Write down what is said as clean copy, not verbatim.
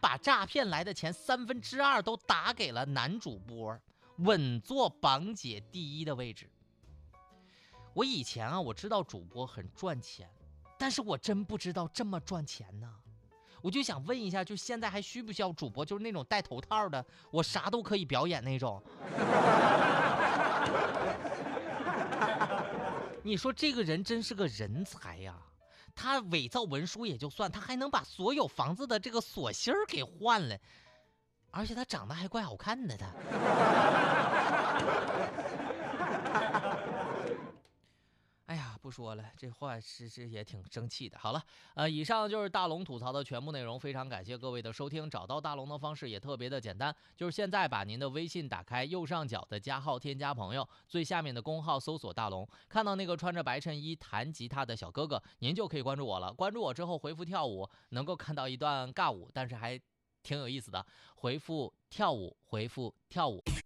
把诈骗来的钱2/3都打给了男主播，稳坐榜姐第1的位置。我以前啊，我知道主播很赚钱，但是我真不知道这么赚钱呢。我就想问一下，就现在还需不需要主播？就是那种戴头套的，我啥都可以表演那种。你说这个人真是个人才呀！他伪造文书也就算，他还能把所有房子的这个锁芯儿给换了，而且他长得还怪好看的他。哎呀，不说了，这话是也挺生气的。好了，以上就是大龙吐槽的全部内容，非常感谢各位的收听。找到大龙的方式也特别的简单，就是现在把您的微信打开，右上角的加号添加朋友，最下面的公号搜索大龙，看到那个穿着白衬衣弹吉他的小哥哥，您就可以关注我了。关注我之后回复跳舞，能够看到一段尬舞，但是还挺有意思的。回复跳舞，回复跳舞。